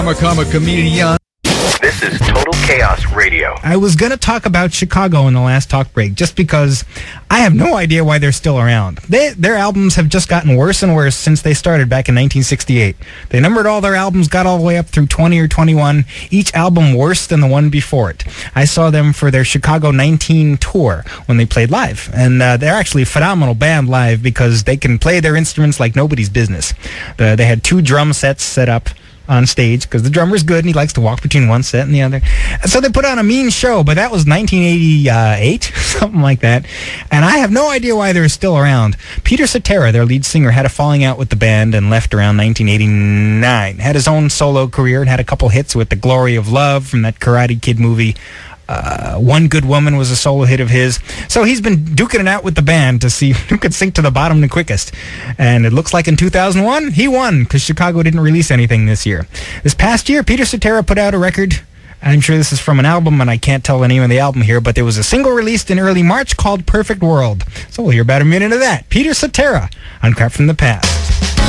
Comedian. This is Total Chaos Radio. I was going to talk about Chicago in the last talk break just because I have no idea why they're still around. Their albums have just gotten worse and worse since they started back in 1968. They numbered all their albums, got all the way up through 20 or 21, each album worse than the one before it. I saw them for their Chicago 19 tour when they played live, and they're actually a phenomenal band live because they can play their instruments like nobody's business. They had 2 drum sets set up on stage because the drummer's good and he likes to walk between one set and the other. So they put on a mean show, but that was 1988, something like that. And I have no idea why they're still around. Peter Cetera, their lead singer, had a falling out with the band and left around 1989. Had his own solo career and had a couple hits with The Glory of Love from that Karate Kid movie. One Good Woman was a solo hit of his. So he's been duking it out with the band to see who could sink to the bottom the quickest. And it looks like in 2001, he won because Chicago didn't release anything this year. This past year, Peter Cetera put out a record. I'm sure this is from an album, and I can't tell the name of the album here, but there was a single released in early March called Perfect World. So we'll hear about a minute of that. Peter Cetera on Crap from the Past.